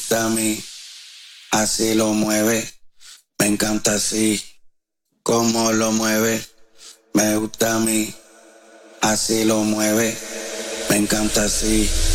gusta a mí, así lo mueve. Me encanta así, como lo mueve. Me gusta a mí, así lo mueve. Me encanta así.